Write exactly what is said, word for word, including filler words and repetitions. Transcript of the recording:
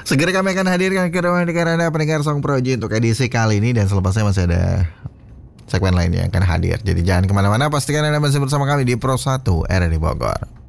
Segera kami akan hadirkan ke ruang dengar Anda pendengar Song Proji untuk edisi kali ini, dan selepasnya masih ada segmen lainnya yang akan hadir. Jadi jangan kemana-mana, pastikan Anda masih bersama kami di Pro satu R R I Bogor.